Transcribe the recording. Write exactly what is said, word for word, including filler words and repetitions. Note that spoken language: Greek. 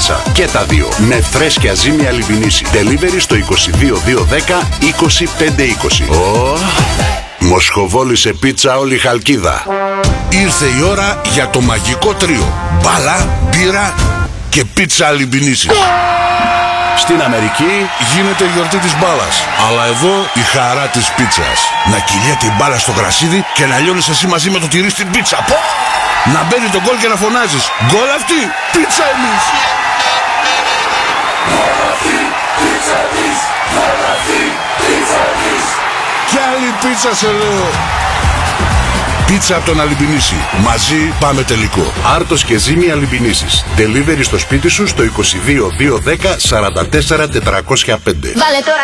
πίτσα. Και τα δύο. Με φρέσκια ζύμη Αλιμπινίση. Delivery στο είκοσι δύο δύο δέκα είκοσι πέντε είκοσι. Oh. Μοσχοβόλησε πίτσα όλη η Χαλκίδα. Ήρθε η ώρα για το μαγικό τρίο. Μπάλα, μπύρα και πίτσα Αλιμπινίση. Στην Αμερική γίνεται η γιορτή της μπάλας, αλλά εδώ η χαρά της πίτσας. Να κυλιέται η μπάλα στο γρασίδι και να λιώνεις εσύ μαζί με το τυρί στην πίτσα. Πω! Να μπαίνει το γκολ και να φωνάζεις γκολ αυτή, πίτσα εμείς. Γκολ αυτή, πίτσα εμείς. Γκολ αυτή, πίτσα εμείς. Κι άλλη πίτσα σε λέω. Πίτσα από τον Αλιμπινίση. Μαζί πάμε τελικό. Άρτος και ζύμη Αλιμπινίσης. Delivery στο σπίτι σου στο είκοσι δύο δύο δέκα σαράντα τέσσερα τετρακόσια πέντε. Βάλε τώρα